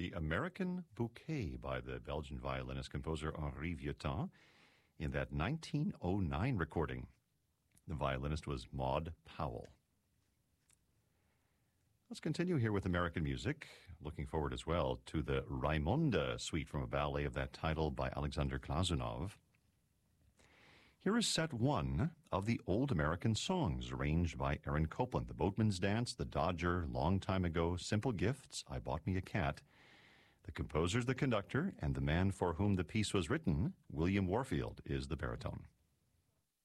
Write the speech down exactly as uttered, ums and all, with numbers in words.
the American Bouquet by the Belgian violinist-composer Henri Vieuxtemps in that nineteen oh nine recording. The violinist was Maud Powell. Let's continue here with American music. Looking forward as well to the Raimonda suite from a ballet of that title by Alexander Glazunov. Here is set one of the Old American Songs, arranged by Aaron Copland. The Boatman's Dance, The Dodger, Long Time Ago, Simple Gifts, I Bought Me a Cat. The composer's the conductor, and the man for whom the piece was written, William Warfield, is the baritone.